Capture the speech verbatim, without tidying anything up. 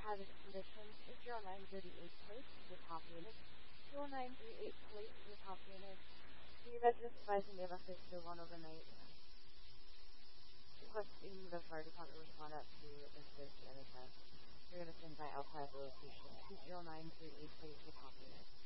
hazard conditions, zero nine three eight plate with top unit, zero nine three eight plate with top unit. The residents advised and gave access to one overnight, requesting the fire department respond out to assist and assess. You're going to send by outside the location to zero nine three eight plate with top unit.